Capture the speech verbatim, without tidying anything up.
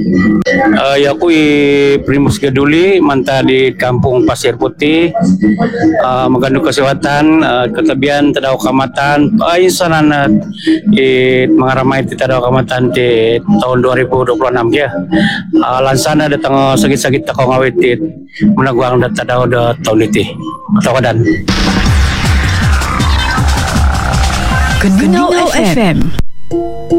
Uh, ya aku i Primus Gaduli, manta di Kampung Pasir Putih, uh, mengandung kesehatan, uh, ketabian tadau kamatan, ay sanana i mengaramai ti tadau kamatan di tahun dua ribu dua puluh enam ya. Uh, lansana datang sakit-sakit takau ngawit ti menaguang dat tadau da tahun iti. Atau kadan. Gendino F M